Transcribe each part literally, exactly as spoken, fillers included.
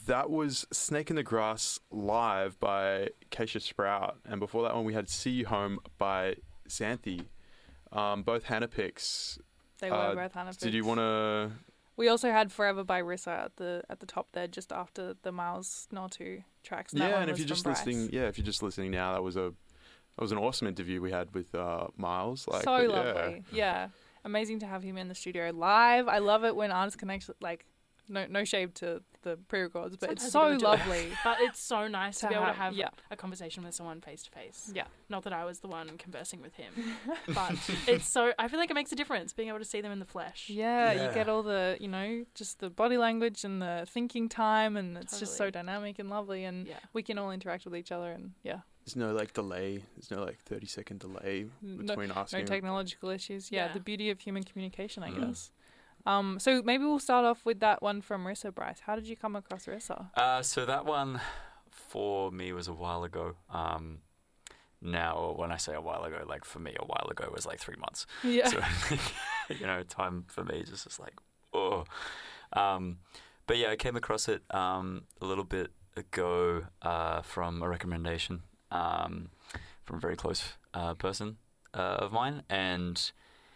that was Snake in the Grass live by Keisha Sprout. And before that one, we had See You Home by Xanthi. Um, both Hannah picks. They were Uh, both Hannah picks. Did you want to... We also had Forever by Rissa at the at the top there, just after the Miles Nortu tracks. And that Yeah, one and if was you're just from Bryce. listening, yeah, if you're just listening now, that was a that was an awesome interview we had with uh, Miles. Like, so but yeah. lovely, yeah, amazing to have him in the studio live. I love it when artists can actually like, no no shade to the pre-records, but it's so Sometimes you gotta do lovely. But it's so nice to, To be able have- to have yeah. a conversation with someone face to face. Yeah, Not that I was the one conversing with him, but it's so. I feel like it makes a difference being able to see them in the flesh. yeah, Yeah. you get all the you know just the body language and the thinking time, and it's just so Totally. dynamic and lovely, and Yeah. we can all interact with each other, and yeah, There's no like delay. There's no like thirty second delay no, between no asking. technological issues. Yeah, Yeah. the beauty of human communication, I Mm. guess. Um, so maybe we'll start off with that one from Rissa. Bryce, how did you come across Rissa? Uh, so that one for me was a while ago. Um, now, when I say a while ago, like for me, a while ago was like three months. Yeah, So, you know, time for me is just, just like, oh. Um, but yeah, I came across it um, a little bit ago uh, from a recommendation um, from a very close uh, person uh, of mine. And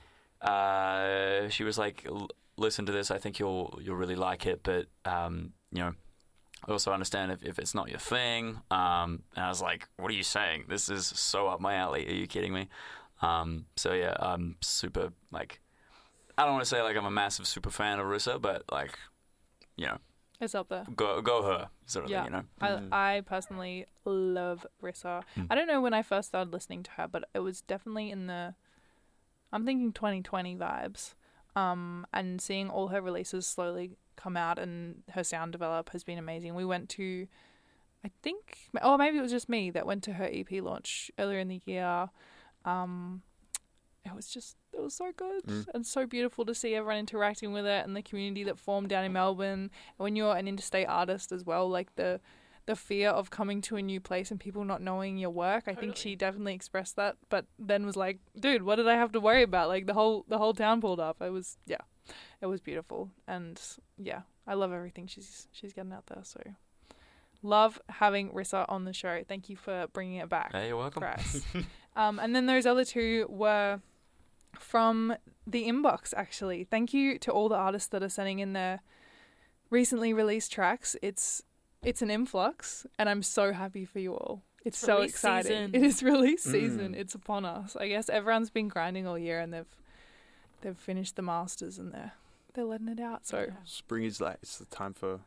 uh, she was like, L- listen to this, I think you'll you'll really like it, but, um, you know, I also understand if, if it's not your thing. Um, and I was like, what are you saying? This is so up my alley. Are you kidding me? Um, so yeah, I'm super, like, I don't want to say like I'm a massive super fan of Rissa, but like, you know, it's up there. go go her sort of Yeah. thing, you know? Mm. I, I personally love Rissa. Mm. I don't know when I first started listening to her, but it was definitely in the, I'm thinking twenty twenty vibes. Um, and seeing all her releases slowly come out and her sound develop has been amazing. We went to, I think, or maybe it was just me that went to her E P launch earlier in the year. Um, it was just, it was so good Mm. and so beautiful to see everyone interacting with it and the community that formed down in Melbourne. And when you're an interstate artist as well, like the the fear of coming to a new place and people not knowing your work, I think Totally. she definitely expressed that, but then was like, dude, what did I have to worry about? Like the whole the whole town pulled up. It was, yeah, it was beautiful. And yeah, I love everything she's she's getting out there. So love having Rissa on the show. Thank you for bringing it back, Hey, you're welcome. Bryce. um, and then those other two were from the inbox, actually. Thank you to all the artists that are sending in their recently released tracks. It's it's an influx, and I'm so happy for you all. It's It's so release exciting. season. It is release season. Mm. It's upon us. I guess everyone's been grinding all year, and they've they've finished the masters, and they're they're letting it out. So Yeah. Spring is like, it's the time for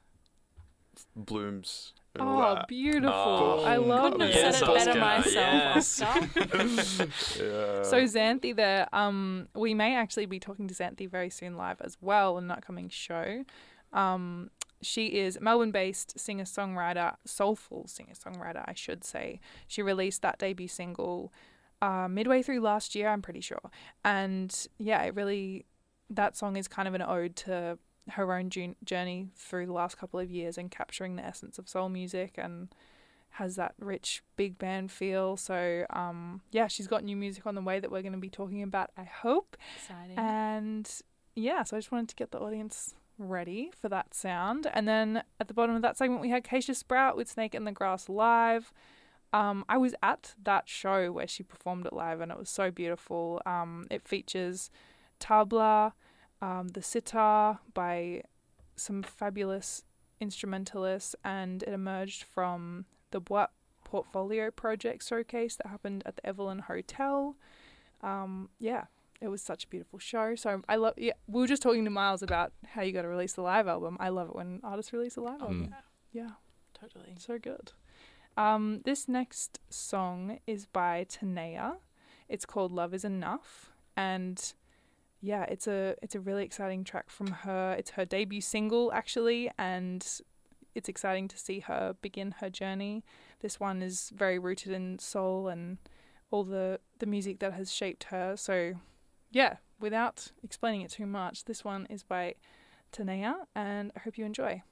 blooms and all oh, that. beautiful! Oh, I love Couldn't have it. Yes, said it better Oscar, myself, yes. Oscar. Yeah. So Xanthi there, um, we may actually be talking to Xanthi very soon live as well in an upcoming show. Um, she is Melbourne-based singer-songwriter, soulful singer-songwriter, I should say. She released that debut single uh, midway through last year, I'm pretty sure. And yeah, it really, that song is kind of an ode to her own ju- journey through the last couple of years and capturing the essence of soul music, and has that rich big band feel. So um yeah, she's got new music on the way that we're going to be talking about, I hope. Exciting. And yeah, so I just wanted to get the audience ready for that sound. And then at the bottom of that segment we had Keisha Sprout with Snake in the Grass live. um I was at that show where she performed it live, and it was so beautiful. Um it features tabla, um the sitar by some fabulous instrumentalists, and it emerged from the Bois Portfolio Project showcase that happened at the Evelyn Hotel. Um, yeah, it was such a beautiful show. So I love. Yeah, we were just talking to Miles about how you got to release the live album. I love it when artists release a live album. Mm. Yeah, Totally. so good. Um, this next song is by Tanea. It's called Love Is Enough, and yeah, it's a it's a really exciting track from her. It's her debut single actually, and it's exciting to see her begin her journey. This one is very rooted in soul and all the, the music that has shaped her. So, yeah, without explaining it too much, this one is by Tanea, and I hope you enjoy.